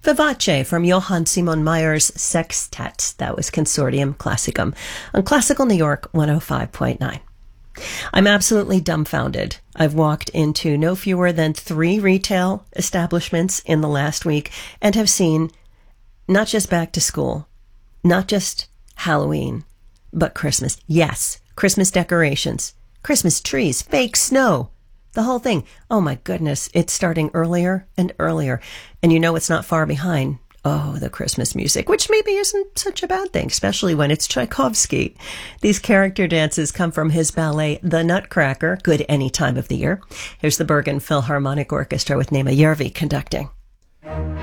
Vivace from Johann Simon Mayer's Sextet. That was Consortium Classicum on Classical New York 105.9. I'm absolutely dumbfounded. I've walked into no fewer than 3 retail establishments in the last week and have seen not just back to school, not just Halloween, but Christmas. Yes, Christmas decorations, Christmas trees, fake snow, the whole thing. Oh my goodness, it's starting earlier and earlier. And you know it's not far behind. Oh, the Christmas music, which maybe isn't such a bad thing, especially when it's Tchaikovsky. These character dances come from his ballet, The Nutcracker, good any time of the year. Here's the Bergen Philharmonic Orchestra with Nema Järvi conducting.